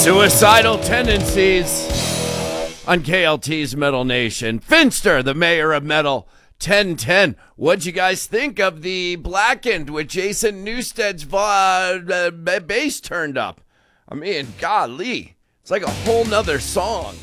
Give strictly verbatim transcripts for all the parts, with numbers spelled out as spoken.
Suicidal tendencies on K L T's Metal Nation. Finster, the mayor of metal, ten ten. What'd you guys think of the Blackened with Jason Newsted's uh, bass turned up? I mean, golly, it's like a whole nother song.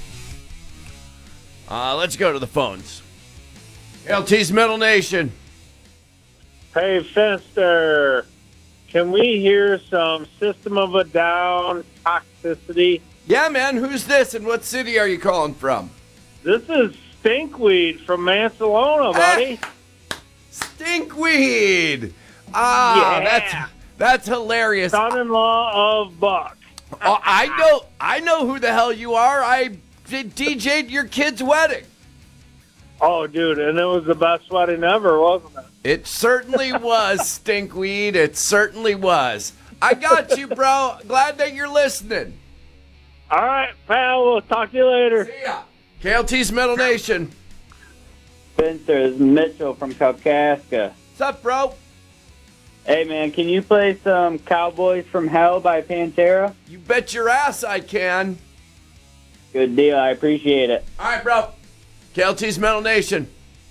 Uh, let's go to the phones. K L T's Metal Nation. Hey, Finster, can we hear some System of a Down Toxicity? Yeah, man, who's this and what city are you calling from? This is Stinkweed from Mansalona, buddy. Ah, Stinkweed. Ah, Yeah. that's that's hilarious. Son-in-law of Buck. Oh, I know I know who the hell you are. I did D J'd your kid's wedding. Oh, dude, and it was the best wedding ever, wasn't it? It certainly was, Stinkweed. It certainly was. I got you, bro. Glad that you're listening. All right, pal, we'll talk to you later. See ya. K L T's Metal Nation. Spencer, this is Mitchell from Kalkaska. What's up, bro? Hey, man, can you play some Cowboys from Hell by Pantera? You bet your ass I can. Good deal. I appreciate it. All right, bro. K L T's Metal Nation.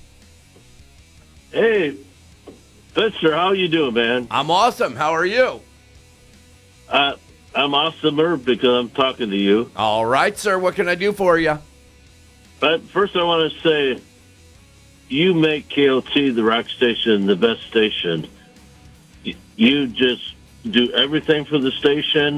Hey, Finster, how you doing, man? I'm awesome. How are you? Uh, I'm awesomer because I'm talking to you. All right, sir. What can I do for you? But first I want to say, you make K L T, the rock station, the best station. You just do everything for the station.